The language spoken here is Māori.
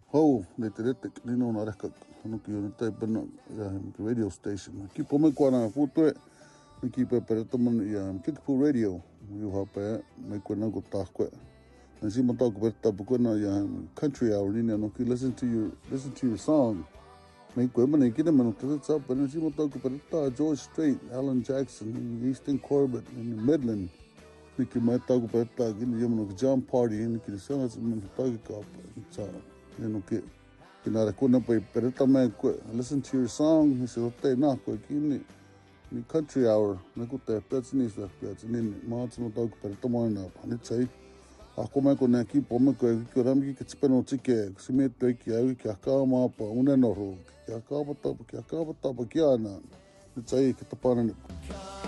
Hou, le te rete, nino na reka, hanuki o na tai pena, radio station. Ki pome kua na putue, ni ki pe pereta man Kickapoo Radio, you hape, me kua na ko tākwe. And see my talk about the country hour, you know, listen to your song. Make women and get them and it's up and see my talk about George Strait, Alan Jackson, Easton Corbett, in Midland. Niki might talk about that in the John Party and the songs and talk up. You know, get you know, I couldn't pay pereta man listen to your song. He said, okay, not quick in the country hour. Nakuta, that's nice, that's in Martin talk pereta man up. And it's a ako mai ko na ki pome ko ki rami ki tsipeno tike sime to ki ai ki aka ma pa una no ro ki aka pa ki ana ni tsai ki tapana